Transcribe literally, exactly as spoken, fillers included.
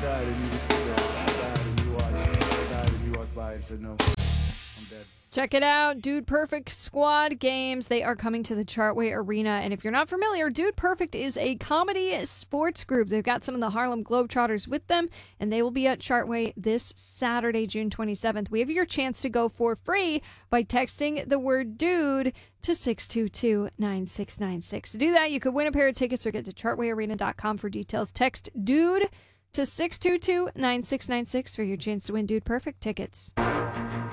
died and you just stood there. I died and you watched. I died and you walked by and said no. I'm dead. Check it out, Dude Perfect Squad Games. They are coming to the Chartway Arena. And if you're not familiar, Dude Perfect is a comedy sports group. They've got some of the Harlem Globetrotters with them, and they will be at Chartway this Saturday, June twenty-seventh. We have your chance to go for free by texting the word dude to six two two, nine six nine six. To do that, you could win a pair of tickets or get to chartway arena dot com for details. Text dude to six two two, nine six nine six for your chance to win Dude Perfect tickets.